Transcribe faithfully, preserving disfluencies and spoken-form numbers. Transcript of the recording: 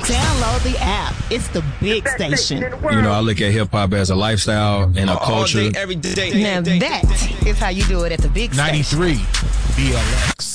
Download the app. It's the big station. You know, I look at hip-hop as a lifestyle and a culture. All day, every day. Now that is how you do it at the big station. ninety-three B L X.